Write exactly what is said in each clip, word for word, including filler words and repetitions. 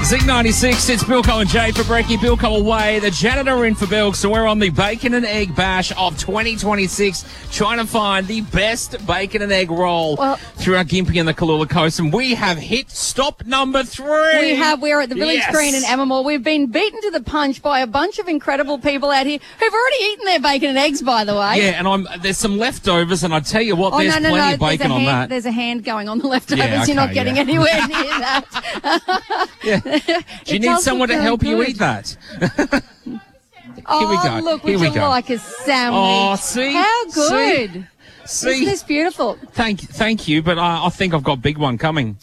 Zig ninety-six, it's Bilko and Jay for Brekkie. Bilko away, the janitor in for Bilk, so we're on the Bacon and Egg Bash of twenty twenty-six, trying to find the best bacon and egg roll well, throughout Gympie and the Kalula Coast, and we have hit stop number three. We have. We're at the Village yes. Green in Amamore. We've been beaten to the punch by a bunch of incredible people out here who've already eaten their bacon and eggs, by the way. Yeah, and I'm, there's some leftovers, and I tell you what, oh, there's no, no, plenty no. of bacon there's a on hand, that. There's a hand going on the leftovers. Yeah, okay, You're not getting yeah. anywhere near that. yeah. Do you need someone to help good. you eat that? Here oh, we go. look, Here would we you go. like a sandwich? Oh, see? How good. See? Isn't this beautiful? Thank, thank you, but I, I think I've got a big one coming.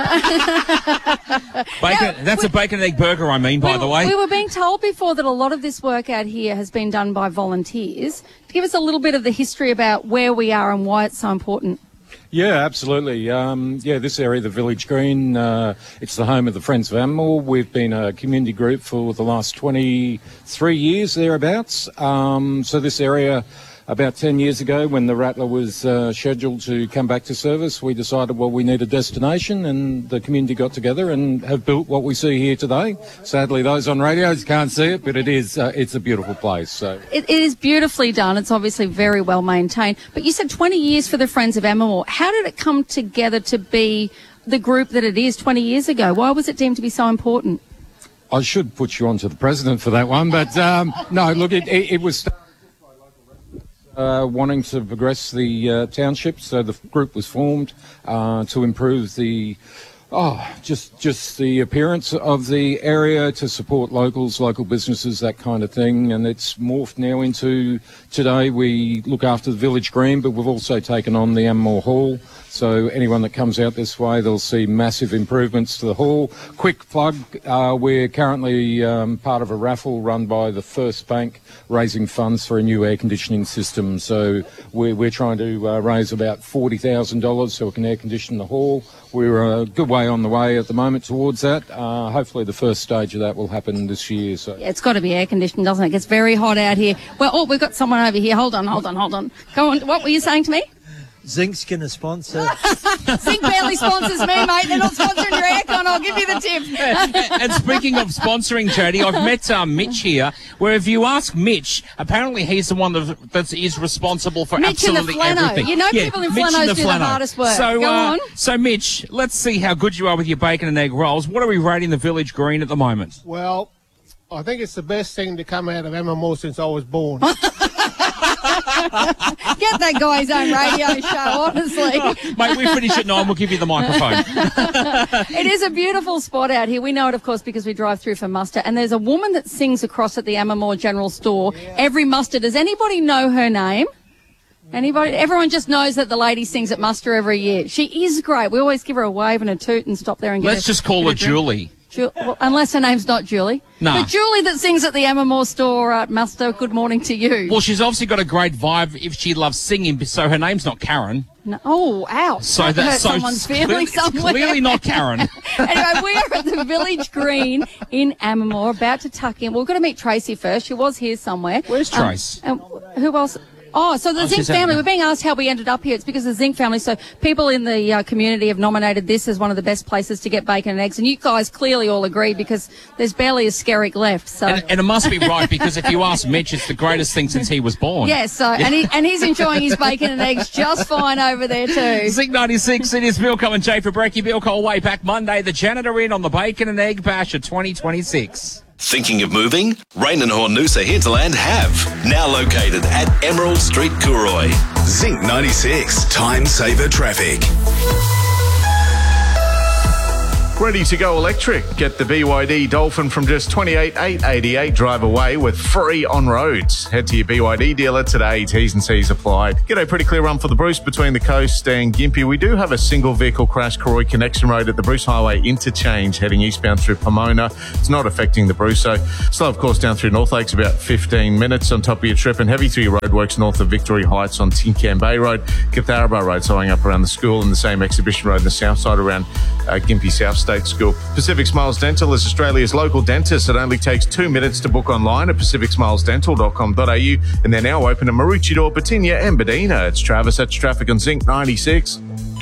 bacon, now, that's we, a bacon and egg burger, I mean, by we, the way. We were being told before that a lot of this work out here has been done by volunteers. Give us a little bit of the history about where we are and why it's so important. Yeah, absolutely. Um, yeah, this area, the Village Green, uh, it's the home of the Friends of Amamore. We've been a community group for the last twenty-three years, thereabouts. Um, so this area, about ten years ago, when the Rattler was uh, scheduled to come back to service, we decided, well, we need a destination, and the community got together and have built what we see here today. Sadly, those on radios can't see it, but it is uh, it's a beautiful place. So it, it is beautifully done. It's obviously very well maintained. But you said twenty years for the Friends of Amamore. How did it come together to be the group that it is twenty years ago? Why was it deemed to be so important? I should put you on to the president for that one, but um, no, look, it, it, it was... Uh, wanting to progress the uh, township, so the group was formed uh, to improve the, oh, just just the appearance of the area, to support locals, local businesses, that kind of thing. And it's morphed now into, today we look after the Village Green, but we've also taken on the Amamore Hall. So anyone that comes out this way, they'll see massive improvements to the hall. Quick plug, uh, we're currently um, part of a raffle run by the First Bank, raising funds for a new air conditioning system. So we're, we're trying to uh, raise about forty thousand dollars so we can air condition the hall. We're a good way on the way at the moment towards that. Uh, hopefully the first stage of that will happen this year. So yeah, it's got to be air conditioned, doesn't it? It gets very hot out here. Well, oh, we've got someone over here. Hold on, hold on, hold on. Go on. What were you saying to me? Zinc's going to sponsor. Zinc barely sponsors me, mate. They're not sponsoring your aircon. I'll give you the tip. And speaking of sponsoring, Jody, I've met uh, Mitch here, where if you ask Mitch, apparently he's the one that, that is responsible for Mitch absolutely in the flano. everything. You know yeah, people in Mitch flanos in the do flano. the hardest work. So, Go uh, on. So, Mitch, let's see how good you are with your bacon and egg rolls. What are we rating the Village Green at the moment? Well, I think it's the best thing to come out of Amamore since I was born. Get that guy his own radio show, honestly. Oh, mate, we finish at nine. We'll give you the microphone. It is a beautiful spot out here. We know it, of course, because we drive through for muster. And there's a woman that sings across at the Amamore General Store yeah. every muster. Does anybody know her name? Anybody? Everyone just knows that the lady sings at muster every year. She is great. We always give her a wave and a toot and stop there and get Let's her, just call her Julie. Ju- well, unless her name's not Julie. No. But Julie that sings at the Amamore Store at muster, good morning to you. Well, she's obviously got a great vibe if she loves singing, so her name's not Karen. No. Oh, ow. So that that's hurt so someone's feelings somewhere. Clearly not Karen. Anyway, we are at the Village Green in Amamore, about to tuck in. We're going to meet Tracy first. She was here somewhere. Where's um, Trace? And who else? Oh, so the Oh, Zinc she's family. out We're being asked how we ended up here. It's because of the Zinc family. So people in the uh, community have nominated this as one of the best places to get bacon and eggs. And you guys clearly all agree because there's barely a skerrick left. So and, and it must be right because if you ask Mitch, it's the greatest thing since he was born. Yes, so, and, he, and he's enjoying his bacon and eggs just fine over there too. Zig ninety-six, it is Bilko and Jay for Brekkie. Bilko away back Monday. The janitor in on the Bacon and Egg Bash of twenty twenty-six. Thinking of moving? Rain and Hornusa Hinterland have. Now located at Emerald Street, Cooroy. Zinc ninety-six, time saver traffic. Ready to go electric? Get the B Y D Dolphin from just twenty-eight thousand eight hundred eighty-eight. Drive away with free on roads. Head to your B Y D dealer today. T's and C's applied. G'day, pretty clear run for the Bruce between the coast and Gympie. We do have a single vehicle crash, Cooroy Connection Road at the Bruce Highway interchange heading eastbound through Pomona. It's not affecting the Bruce. Slow, of course, down through North Lakes about fifteen minutes on top of your trip, and heavy through your roadworks north of Victory Heights on Tincam Bay Road. Catharaba Road slowing up around the school, and the same exhibition road on the south side around uh, Gympie South State School. Pacific Smiles Dental is Australia's local dentist. It only takes two minutes to book online at pacific smiles dental dot com dot a u, and they're now open in Maroochydore, Batinia and Badina. It's Travis. That's traffic on Zinc ninety-six. Uh,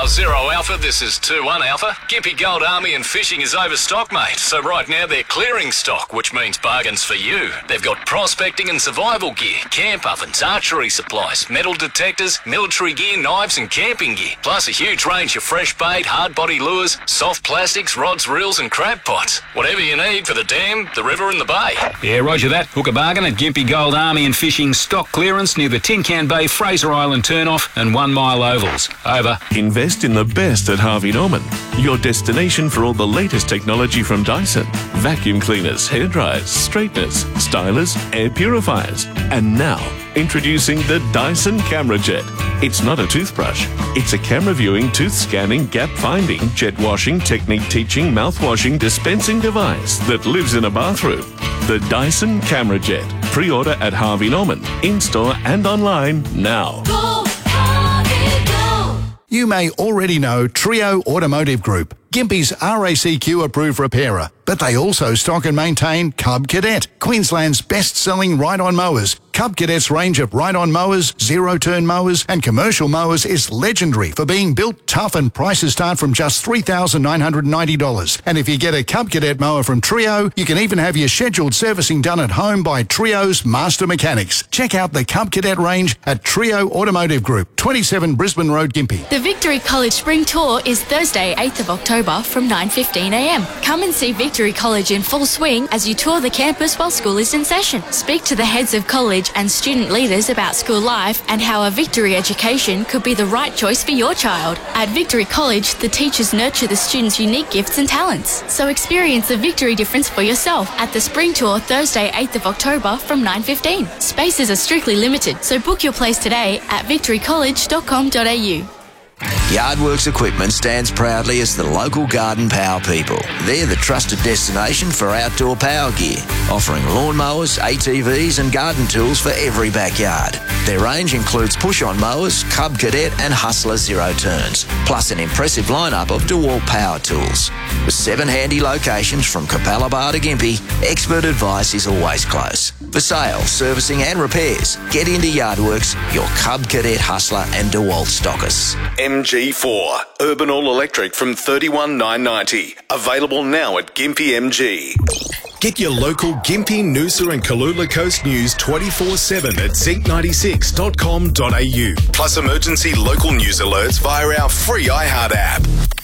Tower Zero Alpha, this is two one Alpha. Gympie Gold Army and Fishing is overstock, mate. So right now they're clearing stock, which means bargains for you. They've got prospecting and survival gear, camp ovens, archery supplies, metal detectors, military gear, knives and camping gear. Plus a huge range of fresh bait, hard body lures, soft plastics, rods, reels and crab pots. Whatever you need for the dam, the river and the bay. Yeah, roger that. Book a bargain at Gympie Gold Army and Fishing stock clearance near the Tin Can Bay, Fraser Island turnoff and One Mile Ovals. Over. Invest in the best at Harvey Norman, your destination for all the latest technology from Dyson. Vacuum cleaners, hairdryers, straighteners, stylers, air purifiers. And now, introducing the Dyson Camera Jet. It's not a toothbrush. It's a camera viewing, tooth scanning, gap finding, jet washing, technique teaching, mouth washing, dispensing device that lives in a bathroom. The Dyson Camera Jet. Pre-order at Harvey Norman, in-store and online now. Go, Harvey, go. You may already know Trio Automotive Group, Gympie's R A C Q approved repairer, but they also stock and maintain Cub Cadet, Queensland's best-selling ride-on mowers. Cub Cadet's range of ride-on mowers, zero-turn mowers and commercial mowers is legendary for being built tough, and prices start from just three thousand nine hundred ninety dollars. And if you get a Cub Cadet mower from Trio, you can even have your scheduled servicing done at home by Trio's Master Mechanics. Check out the Cub Cadet range at Trio Automotive Group, twenty-seven Brisbane Road, Gympie. The Victory College Spring Tour is Thursday, eighth of October from nine fifteen a m. Come and see Victory College in full swing as you tour the campus while school is in session. Speak to the heads of college and student leaders about school life and how a Victory education could be the right choice for your child. At Victory College, the teachers nurture the students' unique gifts and talents. So experience the Victory difference for yourself at the Spring Tour Thursday, eighth of October from nine fifteen. Spaces are strictly limited, so book your place today at victory college dot com dot a u. Yardworks Equipment stands proudly as the local garden power people. They're the trusted destination for outdoor power gear, offering lawnmowers, A T Vs and garden tools for every backyard. Their range includes push-on mowers, Cub Cadet and Hustler Zero Turns, plus an impressive lineup of DeWalt power tools. With seven handy locations from Capalaba to Gympie, expert advice is always close. For sales, servicing and repairs, get into Yardworks, your Cub Cadet, Hustler and DeWalt stockers. M G four, Urban All Electric from thirty-one thousand nine hundred ninety. Available now at Gympie M G. Get your local Gympie, Noosa and Kalula Coast news twenty-four seven at zinc ninety-six dot com dot a u. Plus emergency local news alerts via our free iHeart app.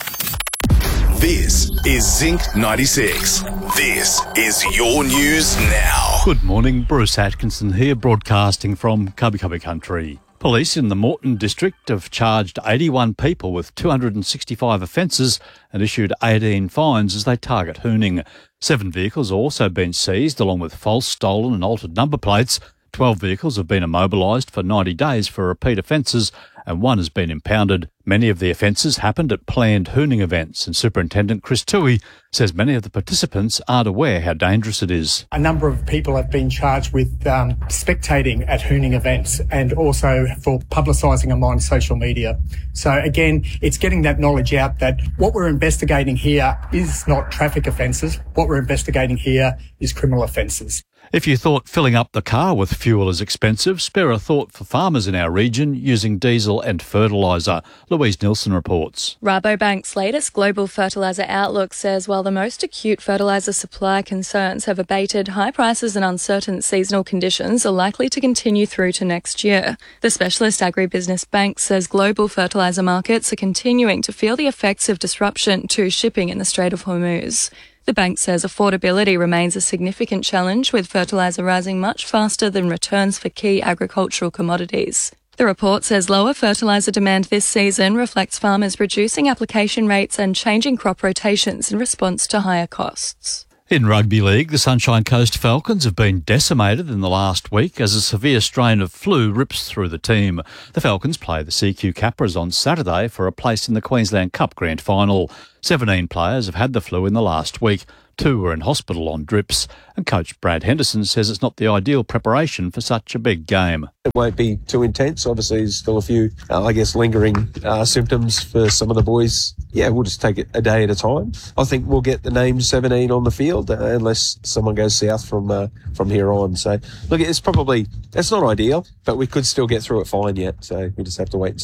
This is Zinc ninety-six. This is your news now. Good morning, Bruce Atkinson here, broadcasting from Cubby Cubby Country. Police in the Moreton district have charged eighty-one people with two hundred sixty-five offences and issued eighteen fines as they target hooning. Seven vehicles have also been seized, along with false, stolen and altered number plates. Twelve vehicles have been immobilised for ninety days for repeat offences, and one has been impounded. Many of the offences happened at planned hooning events, and Superintendent Chris Toohey says many of the participants aren't aware how dangerous it is. A number of people have been charged with um, spectating at hooning events and also for publicising them on social media. So again, it's getting that knowledge out that what we're investigating here is not traffic offences. What we're investigating here is criminal offences. If you thought filling up the car with fuel is expensive, spare a thought for farmers in our region using diesel and fertiliser. Louise Nilsson reports. Rabobank's latest global fertiliser outlook says while the most acute fertiliser supply concerns have abated, high prices and uncertain seasonal conditions are likely to continue through to next year. The specialist agribusiness bank says global fertiliser markets are continuing to feel the effects of disruption to shipping in the Strait of Hormuz. The bank says affordability remains a significant challenge, with fertiliser rising much faster than returns for key agricultural commodities. The report says lower fertiliser demand this season reflects farmers reducing application rates and changing crop rotations in response to higher costs. In rugby league, the Sunshine Coast Falcons have been decimated in the last week as a severe strain of flu rips through the team. The Falcons play the C Q Capras on Saturday for a place in the Queensland Cup Grand Final. seventeen players have had the flu in the last week. Two were in hospital on drips, and coach Brad Henderson says it's not the ideal preparation for such a big game. It won't be too intense. Obviously, there's still a few, uh, I guess, lingering uh, symptoms for some of the boys. Yeah, we'll just take it a day at a time. I think we'll get the name seventeen on the field uh, unless someone goes south from uh, from here on. So, look, it's probably, it's not ideal, but we could still get through it fine yet. So we just have to wait and see.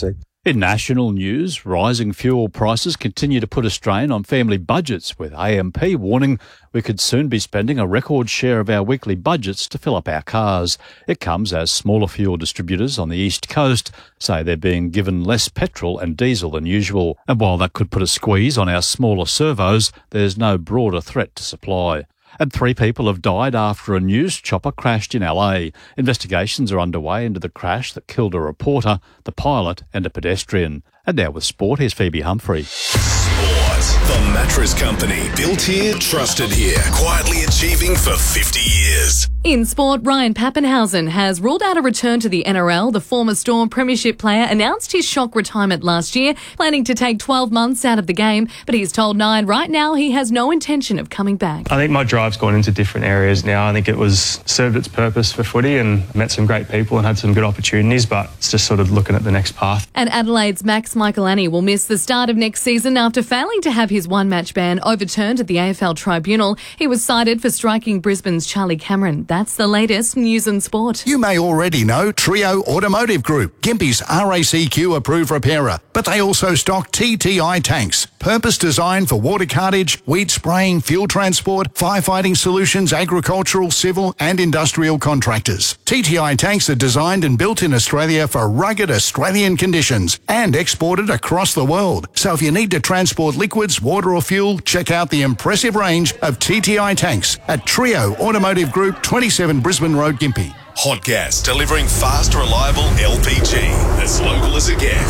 In national news, rising fuel prices continue to put a strain on family budgets, with A M P warning we could soon be spending a record share of our weekly budgets to fill up our cars. It comes as smaller fuel distributors on the East Coast say they're being given less petrol and diesel than usual. And while that could put a squeeze on our smaller servos, there's no broader threat to supply. And three people have died after a news chopper crashed in L A. Investigations are underway into the crash that killed a reporter, the pilot and a pedestrian. And now with sport, here's Phoebe Humphrey. Sport. The Mattress Company. Built here, trusted here. Quietly achieving for fifty years. In sport, Ryan Pappenhausen has ruled out a return to the N R L. The former Storm Premiership player announced his shock retirement last year, planning to take twelve months out of the game. But he's told Nine right now he has no intention of coming back. I think my drive's gone into different areas now. I think it was served its purpose for footy and met some great people and had some good opportunities, but it's just sort of looking at the next path. And Adelaide's Max Michaelani will miss the start of next season after failing to have his one-match ban overturned at the A F L Tribunal. He was cited for striking Brisbane's Charlie Cameron. That's the latest news and sport. You may already know Trio Automotive Group, Gympie's R A C Q approved repairer, but they also stock T T I tanks, purpose designed for water cartage, weed spraying, fuel transport, firefighting solutions, agricultural, civil and industrial contractors. T T I tanks are designed and built in Australia for rugged Australian conditions and exported across the world. So if you need to transport liquids, water or fuel, check out the impressive range of T T I tanks at Trio Automotive Group, twenty-seven Brisbane Road, Gympie. Hot Gas, delivering fast, reliable L P G. As local as it gets.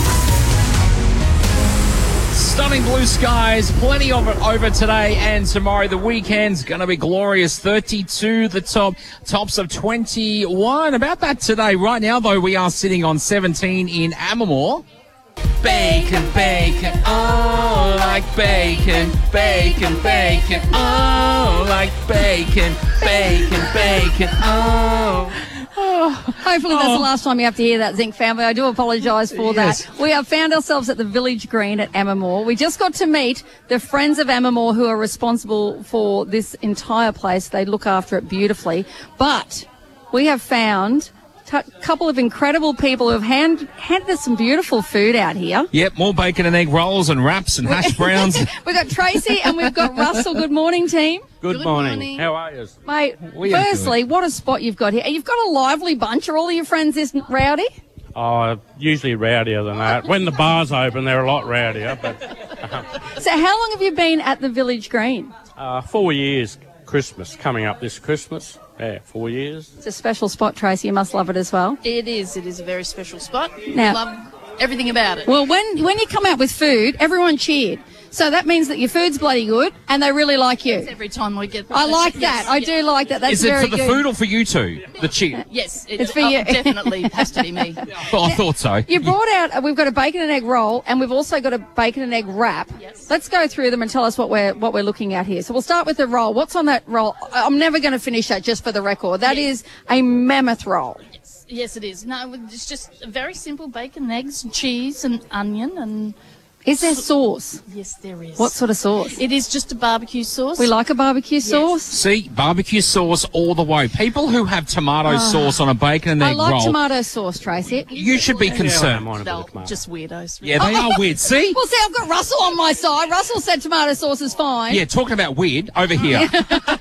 Stunning blue skies, plenty of it over today and tomorrow. The weekend's going to be glorious. thirty-two the top, tops of twenty-one. About that today. Right now, though, we are sitting on seventeen in Amamore. Bacon, bacon, oh, like bacon, bacon, bacon, oh, like bacon, bacon, bacon, oh. Oh, hopefully that's the last time you have to hear that, Zinc family. I do apologise for Yes. that. We have found ourselves at the Village Green at Amamore. We just got to meet the Friends of Amamore who are responsible for this entire place. They look after it beautifully. But we have found a couple of incredible people who have hand, handed us some beautiful food out here. Yep, more bacon and egg rolls and wraps and hash browns. We've got Tracy and we've got Russell. Good morning, team. Good, Good morning. morning. How are you? Mate, We are firstly, what a spot you've got here. And you've got a lively bunch. Are all of your friends this rowdy? Oh, usually rowdier than that. When the bar's open, they're a lot rowdier. But So how long have you been at the Village Green? uh, four years, Christmas, coming up this Christmas. Yeah, four years. It's a special spot, Tracy. You must love it as well. It is. It is a very special spot. Now- Love everything about it. Well, when when you come out with food, everyone cheered. So that means that your food's bloody good and they really like you. It's every time we get. I like that. Yes, I yeah. do like that. That's Is it very for the good. food or for you two? The cheer. Yes, it, It's for oh, you. Definitely has to be me. Oh, I thought so. You brought out, uh, we've got a bacon and egg roll and we've also got a bacon and egg wrap. Yes. Let's go through them and tell us what we're what we're looking at here. So we'll start with the roll. What's on that roll? I- I'm never going to finish that, just for the record. That is a mammoth roll. Yes, it is. No, it's just a very simple bacon, eggs, cheese, and onion, and. Is there sauce? Yes, there is. What sort of sauce? It is just a barbecue sauce. We like a barbecue sauce. See, barbecue sauce all the way. People who have tomato Ah. sauce on a bacon and I egg like roll, tomato sauce, Tracy. you should be concerned. No, just weirdos. Yeah, they are weird. See? Well, see, I've got Russell on my side. Russell said tomato sauce is fine. Yeah, talking about weird over here.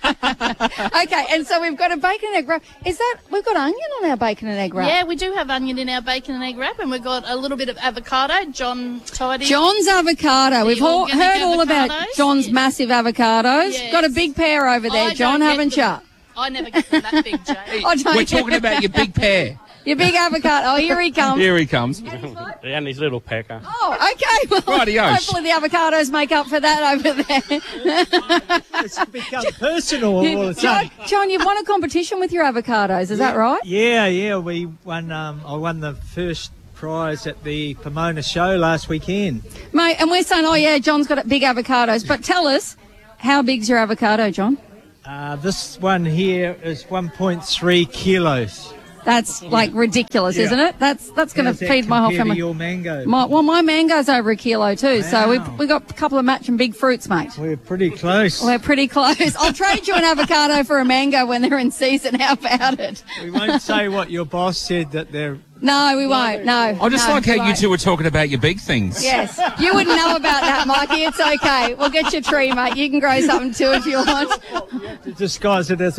Okay, and so we've got a bacon and egg wrap. Is that, we've got onion on our bacon and egg wrap? Yeah, we do have onion in our bacon and egg wrap, and we've got a little bit of avocado. John tidy. John's avocado. We've all, organic heard all about avocados. John's massive avocados. Yes. Got a big pair over there, I John, don't haven't get you? them. I never get them that big, Jay. I don't We're talking about your big pear. Your big avocado. Oh, here he comes. Here he comes. And his little pecker. Oh, okay. Well, Rightio. hopefully the avocados make up for that over there. It's become personal all of a John, sudden. John, you've won a competition with your avocados, is that right? Yeah, yeah. We won. Um, I won the first prize at the Pomona show last weekend. Mate, and we're saying, oh, yeah, John's got big avocados. But tell us, how big's your avocado, John? Uh, this one here is one point three kilos. That's like ridiculous, Yeah. isn't it? That's that's going to How's that feed my whole compare to family. your mango? My, well, my mango's over a kilo too, so Wow. we've we got a couple of matching big fruits, mate. We're pretty close. We're pretty close. I'll trade you an avocado for a mango when they're in season. How about it? We won't say what your boss said that they're No, we won't. No. I just no, like we how you won't. two were talking about your big things. Yes. You wouldn't know about that, Mikey. It's okay. We'll get your tree, mate. You can grow something too if you want. Disguise it as